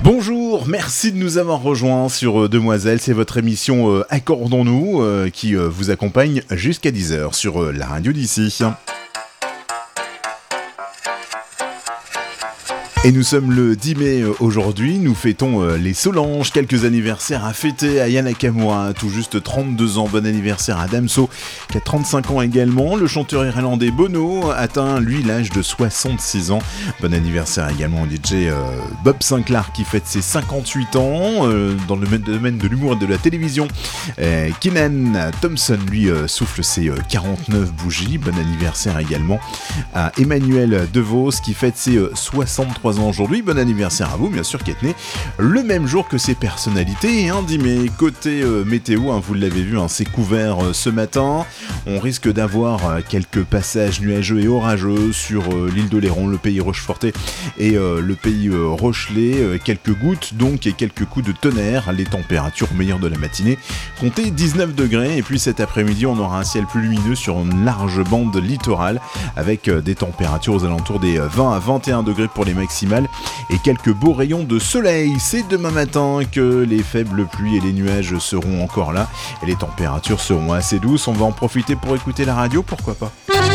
Bonjour, merci de nous avoir rejoints sur Demoiselle, c'est votre émission Accordons-nous qui vous accompagne jusqu'à 10h sur la radio d'ici. Et nous sommes le 10 mai aujourd'hui, nous fêtons les Solanges, quelques anniversaires à fêter à Yana Nakamura, tout juste 32 ans, bon anniversaire à Damso, qui a 35 ans également, le chanteur irlandais Bono atteint lui l'âge de 66 ans, bon anniversaire également au DJ Bob Sinclair qui fête ses 58 ans, dans le domaine de l'humour et de la télévision, Kenan Thompson lui souffle ses 49 bougies, bon anniversaire également à Emmanuel DeVos qui fête ses 63 ans aujourd'hui, bon anniversaire à vous, bien sûr, qui êtes né le même jour que ces personnalités. Et 10 mai, côté météo, vous l'avez vu, c'est couvert ce matin. On risque d'avoir quelques passages nuageux et orageux sur l'île d'Oléron, le pays rochefortais et le pays rochelais. Quelques gouttes donc et quelques coups de tonnerre. Les températures meilleures de la matinée, comptez 19 degrés. Et puis cet après-midi, on aura un ciel plus lumineux sur une large bande littorale avec des températures aux alentours des 20 à 21 degrés pour les maximales et quelques beaux rayons de soleil. C'est demain matin que les faibles pluies et les nuages seront encore là et les températures seront assez douces. On va en profiter pour écouter la radio, pourquoi pas.